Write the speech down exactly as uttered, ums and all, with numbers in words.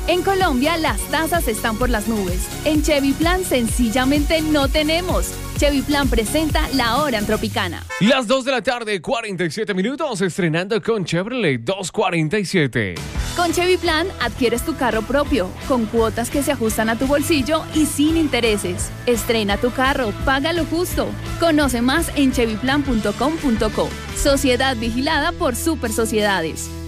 En Colombia, las tasas están por las nubes. En Chevy Plan, sencillamente no tenemos. Chevy Plan presenta La Hora en Tropicana. Las dos de la tarde, cuarenta y siete minutos, estrenando con Chevrolet doscientos cuarenta y siete. Con Chevy Plan, adquieres tu carro propio, con cuotas que se ajustan a tu bolsillo y sin intereses. Estrena tu carro, paga lo justo. Conoce más en chevy plan punto com punto co. Sociedad vigilada por Super Sociedades.